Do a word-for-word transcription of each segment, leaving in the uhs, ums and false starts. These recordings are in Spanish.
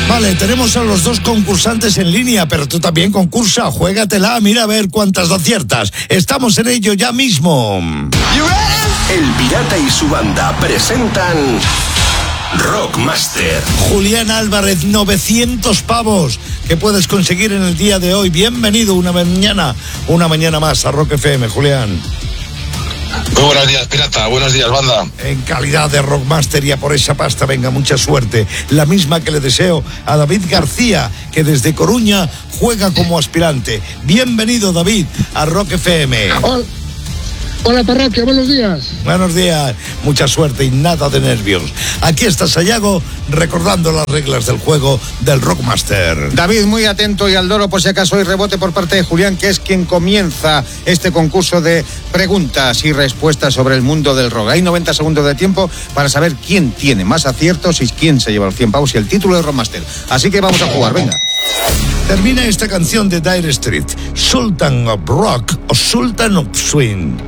Vale, tenemos a los dos concursantes en línea, pero tú también concursa, juégatela, mira a ver cuántas aciertas. Estamos en ello ya mismo. El Pirata y su banda presentan Rockmaster. Julián Álvarez, novecientos pavos que puedes conseguir en el día de hoy. Bienvenido una mañana, una mañana más a Rock F M, Julián. Muy buenos días, Pirata. Buenos días, banda. En calidad de Rockmaster y a por esa pasta, venga, mucha suerte. La misma que le deseo a David García, que desde Coruña juega como aspirante. Bienvenido, David, a Rock F M. Hola, Hola parroquia, buenos días. Buenos días, mucha suerte y nada de nervios. Aquí está Sayago recordando las reglas del juego del Rockmaster. David, muy atento y al loro por si acaso hay rebote por parte de Julián, que es quien comienza este concurso de preguntas y respuestas sobre el mundo del rock. Hay noventa segundos de tiempo para saber quién tiene más aciertos y quién se lleva los cien pavos y el título de Rockmaster. Así que vamos a jugar, venga. Termina esta canción de Dire Street, Sultan of Rock o Sultan of Swing.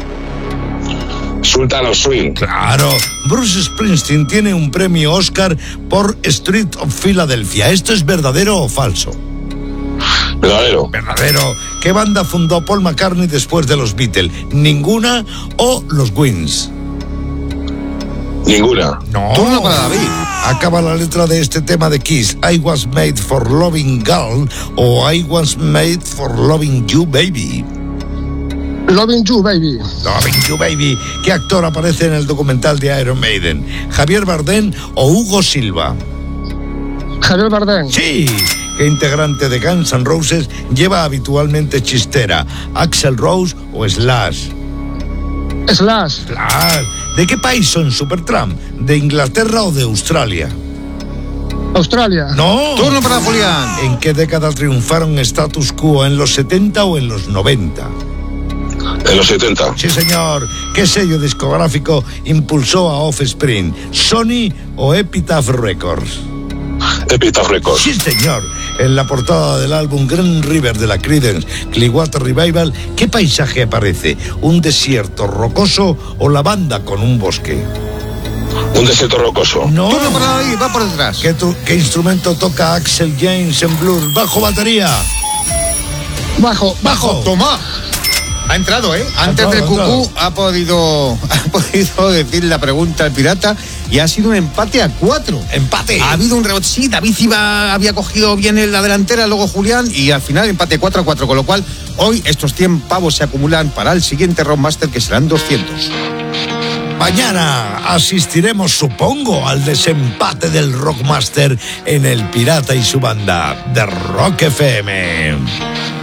Sultan of Swing. Claro, Bruce Springsteen tiene un premio Oscar por Street of Philadelphia. ¿Esto es verdadero o falso? Verdadero. Verdadero. ¿Qué banda fundó Paul McCartney después de los Beatles? ¿Ninguna o los Wings? Ninguna. No. Turno para David. Acaba la letra de este tema de Kiss. I was made for loving girl o I was made for loving you, baby. Loving You, baby. Loving You, baby. ¿Qué actor aparece en el documental de Iron Maiden? ¿Javier Bardem o Hugo Silva? Javier Bardem. Sí. ¿Qué integrante de Guns N' Roses lleva habitualmente chistera? ¿Axl Rose o Slash? Slash. Slash. ¿De qué país son Supertramp? ¿De Inglaterra o de Australia? Australia. No. Turno para Julián. ¿En qué década triunfaron Status Quo? ¿En los setenta o en los noventa? En los setenta. Sí, señor. ¿Qué sello discográfico impulsó a Offspring? ¿Sony o Epitaph Records? Epitaph Records. Sí, señor. En la portada del álbum Green River de la Creedence Clearwater Revival, ¿qué paisaje aparece? ¿Un desierto rocoso o la banda con un bosque? Un desierto rocoso. No. Turno para David, va por detrás. ¿Qué, tu, ¿Qué instrumento toca Axel James en Blur? Bajo, batería. Bajo. Bajo. Toma. Ha entrado, ¿eh? Antes entrado, del cucú entrado. ha podido, ha podido decir la pregunta al pirata y ha sido un empate a cuatro. Empate. Ha habido un rebote. Sí, David iba, había cogido bien en la delantera, luego Julián y al final empate cuatro a cuatro. Con lo cual, hoy estos cien pavos se acumulan para el siguiente Rockmaster, que serán doscientos. Mañana asistiremos, supongo, al desempate del Rockmaster en El Pirata y su banda de Rock F M.